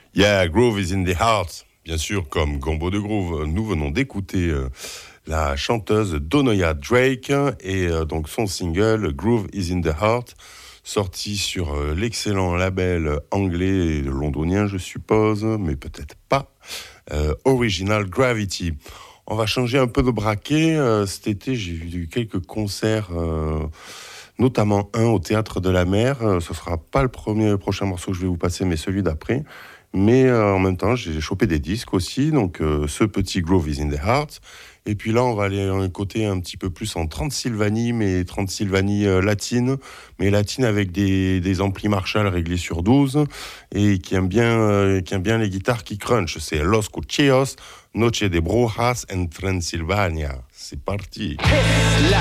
Yeah, Groove is in the Heart. Bien sûr, comme Gombo de Groove, nous venons d'écouter la chanteuse Donoya Drake et donc son single Groove is in the Heart, sorti sur l'excellent label anglais et londonien, je suppose, mais peut-être pas, Original Gravity. On va changer un peu de braquet. Cet été, j'ai vu quelques concerts, notamment un au Théâtre de la Mer. Ce sera pas le prochain morceau que je vais vous passer, mais celui d'après. Mais en même temps, j'ai chopé des disques aussi, donc ce petit Groove is in the Heart. Et puis là, on va aller à un côté un petit peu plus en Transylvanie, mais Transylvanie latine, mais latine avec des amplis Marshall réglés sur 12 et qui aime bien les guitares qui crunch. C'est Los Cuchillos, Noche de Brujas en Transylvania. C'est parti.